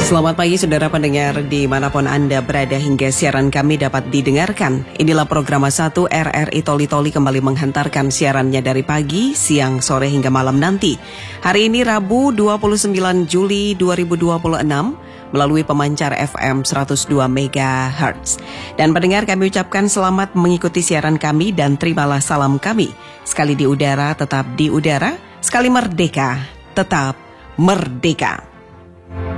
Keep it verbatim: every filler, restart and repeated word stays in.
Selamat pagi saudara pendengar dimanapun Anda berada hingga siaran kami dapat didengarkan. Inilah program satu R R I Toli Toli kembali menghantarkan siarannya dari pagi, siang, sore hingga malam nanti. Hari ini Rabu dua puluh sembilan Juli dua ribu dua puluh enam melalui pemancar F M seratus dua megahertz. Dan pendengar kami ucapkan selamat mengikuti siaran kami dan terimalah salam kami. Sekali di udara tetap di udara, sekali merdeka tetap merdeka.